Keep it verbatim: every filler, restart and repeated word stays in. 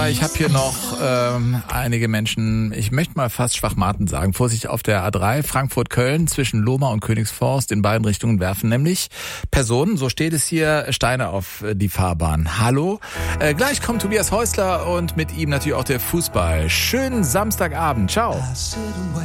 Ich habe hier noch ähm, einige Menschen, ich möchte mal fast Schwachmaten sagen, Vorsicht auf der A drei, Frankfurt-Köln zwischen Lohmar und Königsforst in beiden Richtungen werfen nämlich Personen, so steht es hier, Steine auf die Fahrbahn. Hallo, äh, gleich kommt Tobias Häusler und mit ihm natürlich auch der Fußball. Schönen Samstagabend, ciao.